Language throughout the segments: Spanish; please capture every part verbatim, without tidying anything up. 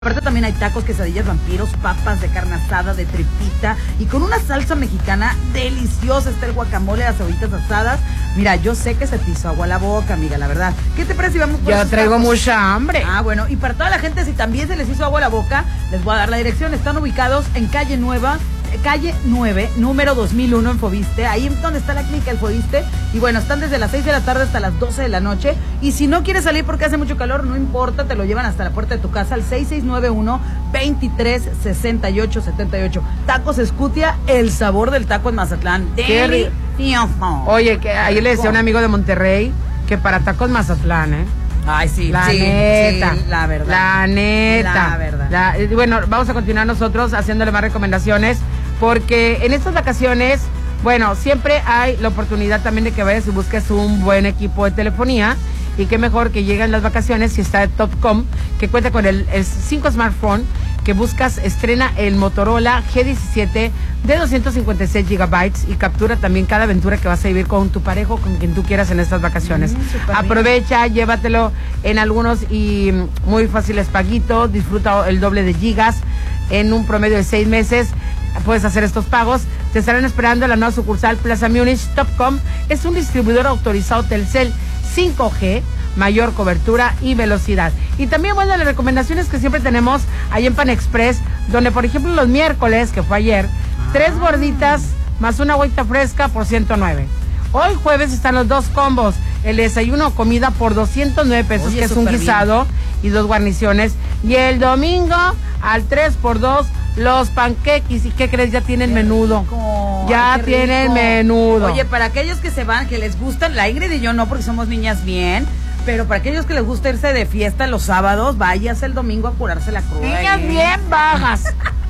Aparte también hay tacos, quesadillas, vampiros, papas de carne asada, de tripita y con una salsa mexicana deliciosa. Está el guacamole, las cebollitas asadas. Mira, yo sé que se te hizo agua la boca, amiga, la verdad. ¿Qué te parece si vamos por Yo traigo tacos? mucha hambre. Ah, bueno, y para toda la gente, si también se les hizo agua la boca, les voy a dar la dirección. Están ubicados en calle Nueva, calle nueve, número dos mil uno en Foviste, ahí es donde está la clínica, el Foviste, y bueno, están desde las seis de la tarde hasta las doce de la noche, y si no quieres salir porque hace mucho calor, no importa, te lo llevan hasta la puerta de tu casa al seis seis nueve uno, veintitrés sesenta y ocho setenta y ocho. Tacos Escutia, el sabor del taco en Mazatlán. Qué delicioso. Oye, que ayer le decía a un amigo de Monterrey que para tacos Mazatlán, ¿eh? Ay, sí, la sí, neta, sí, la verdad. La neta. La verdad. La, bueno, vamos a continuar nosotros haciéndole más recomendaciones, porque en estas vacaciones, bueno, siempre hay la oportunidad también de que vayas y busques un buen equipo de telefonía, y qué mejor que lleguen las vacaciones si está Topcom, que cuenta con el, el cinco smartphone que buscas. Estrena el Motorola G diecisiete de doscientos cincuenta y seis gigabytes y captura también cada aventura que vas a vivir con tu pareja o con quien tú quieras en estas vacaciones. Mm, Aprovecha, bien. Llévatelo en algunos y muy fáciles paguitos, disfruta el doble de gigas en un promedio de seis meses. Puedes hacer estos pagos. Te estarán esperando en la nueva sucursal Plaza Múnich. Topcom es un distribuidor autorizado Telcel cinco G, mayor cobertura y velocidad. Y también, bueno, las recomendaciones que siempre tenemos ahí en Pan Express, donde por ejemplo los miércoles, que fue ayer, ah. tres gorditas más una agüita fresca por ciento nueve. Hoy jueves están los dos combos, el desayuno o comida por doscientos nueve pesos, Oye, que es un guisado bien. Y dos guarniciones. Y el domingo al tres por dos los panqueques. ¿Y qué crees? Ya tienen qué menudo. Rico. Ya Ay, tienen menudo. Oye, para aquellos que se van, que les gustan, la Ingrid y yo no, porque somos niñas bien, pero para aquellos que les gusta irse de fiesta los sábados, váyase el domingo a curarse la cruda. Niñas ¿eh? Bien bajas.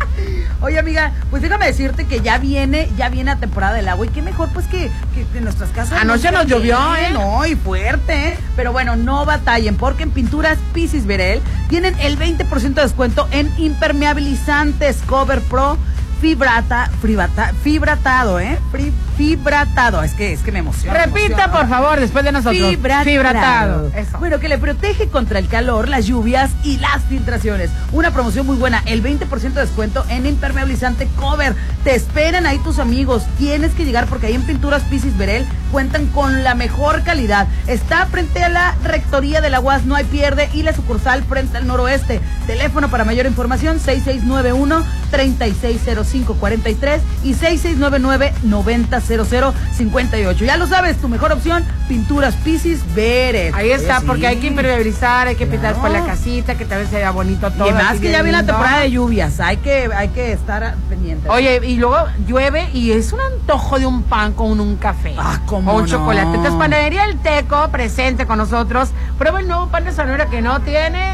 Oye, amiga, pues déjame decirte que ya viene, ya viene la temporada del agua, y qué mejor pues que, que, que en nuestras casas. Anoche nos llovió, ¿eh? No, y fuerte, ¿eh? Pero bueno, no batallen, porque en Pinturas Pisis Verel tienen el veinte por ciento de descuento en impermeabilizantes Cover Pro Fibrata, fibrata, fibratado, ¿eh? Fri, fibratado, es que, es que me emociona. Repita, me emociona. por favor, después de nosotros. Fibratado. Fibratado. Eso. Bueno, que le protege contra el calor, las lluvias y las filtraciones. Una promoción muy buena, el veinte por ciento de descuento en impermeabilizante Cover. Te esperan ahí tus amigos. Tienes que llegar porque ahí en Pinturas Pisis Verel cuentan con la mejor calidad. Está frente a la Rectoría de la U A S, no hay pierde, y la sucursal frente al noroeste. Teléfono para mayor información, seis seis nueve uno, tres seis cero cinco cuatro tres y seis seis nueve nueve, noventa cero cero cincuenta y ocho. Ya lo sabes, tu mejor opción, Pinturas Pisis Verel. Ahí está, sí. Porque hay que impermeabilizar, hay que claro. pintar por la casita, que tal vez se vea bonito todo. Y más que ya viene la temporada de lluvias, hay que, hay que estar pendiente. Oye, y luego llueve y es un antojo de un pan con un café. Ah, ¿cómo o un no? chocolate. Entonces, Panadería El Teco, presente con nosotros. Prueba el nuevo pan de zanahoria que no tiene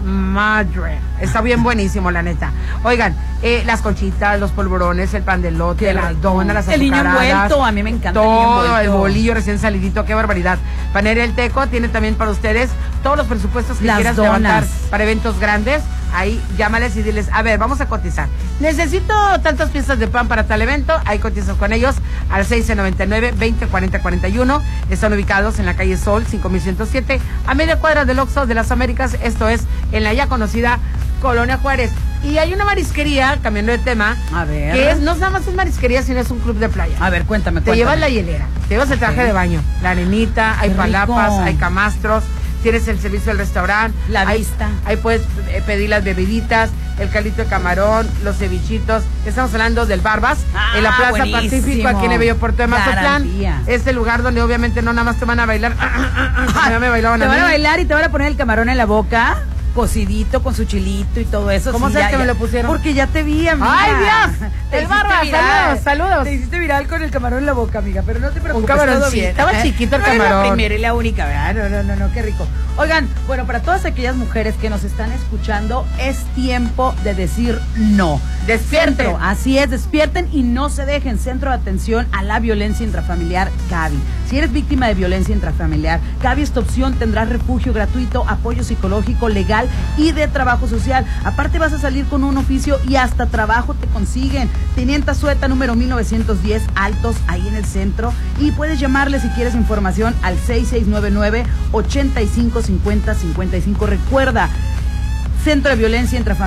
madre. Está bien buenísimo, la neta. Oigan, eh, las conchitas, los polvorones, el pan de elote, las donas, las el azucaradas. El niño envuelto, a mí me encanta todo, el niño el bolillo recién salidito, qué barbaridad. Panadería El Teco tiene también para ustedes todos los presupuestos que las quieras donas. levantar para eventos grandes. Ahí llámales y diles, a ver, vamos a cotizar. Necesito tantas piezas de pan para tal evento. Ahí cotizas con ellos al seis noventa y nueve, veinte cuarenta cuarenta y uno. Están ubicados en la calle Sol, cinco mil ciento siete, a media cuadra del Oxxo de las Américas. Esto es en la ya conocida Colonia Juárez. Y hay una marisquería, cambiando de tema, a ver, que es, no nada más es marisquería, sino es un club de playa. A ver, cuéntame, Te cuéntame. llevas la hielera, te llevas el traje okay. de baño, la arenita, hay palapas, hay camastros, tienes el servicio del restaurante, la ahí, vista. Ahí puedes pedir las bebiditas, el caldito de camarón, los cevichitos. Estamos hablando del Barbas, ah, en la Plaza buenísimo. Pacífico, aquí en el Bello Puerto de Mazatlán. Es el lugar donde obviamente no nada más te van a bailar. Ah, me bailaban te a van mí. a bailar y te van a poner el camarón en la boca, cocidito con su chilito y todo eso. ¿Cómo sí, sabes ya, que me lo pusieron? Porque ya te vi, amiga. ¡Ay, Dios! Te el Barbas, saludos, saludos. Te hiciste viral con el camarón en la boca, amiga, pero no te preocupes. Un camarón, todo sí, bien. Estaba chiquito el no camarón. No la primera y la única, ¿verdad? No, no, no, no, qué rico. Oigan, bueno, para todas aquellas mujeres que nos están escuchando, es tiempo de decir no. Despierten. Centro, así es, despierten y no se dejen. Centro de Atención a la Violencia Intrafamiliar, Gaby. Si eres víctima de violencia intrafamiliar, Gaby es tu opción. Tendrás refugio gratuito, apoyo psicológico, legal y de trabajo social. Aparte vas a salir con un oficio y hasta trabajo te consiguen. Tenienta Sueta, número mil novecientos diez, Altos, ahí en el centro. Y puedes llamarle si quieres información al seis seis nueve nueve, ochenta y cinco cincuenta cincuenta y cinco. Recuerda, Centro de Violencia Intrafamiliar.